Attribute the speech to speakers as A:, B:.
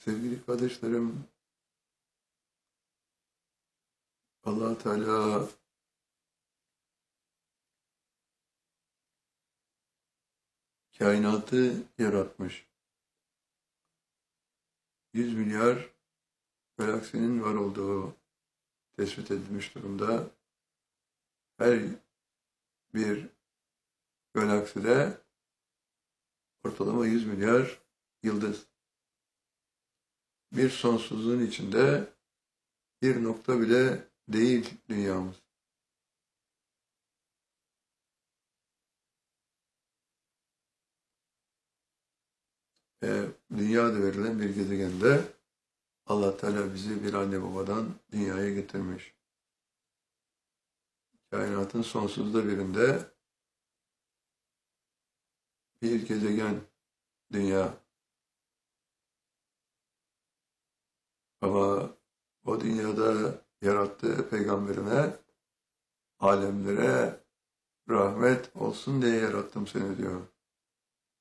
A: Sevgili kardeşlerim, Allah Teala kainatı yaratmış. 100 milyar galaksinin var olduğu tespit edilmiş durumda. Her bir galakside ortalama 100 milyar yıldız. Bir sonsuzluğun içinde bir nokta bile değil dünyamız. Dünya adı verilen bir gezegende Allah Teala bizi bir anne babadan dünyaya getirmiş. Kainatın sonsuzda birinde bir gezegen dünya. Ama o dünyada yarattığı peygamberine, alemlere rahmet olsun diye yarattım seni diyor.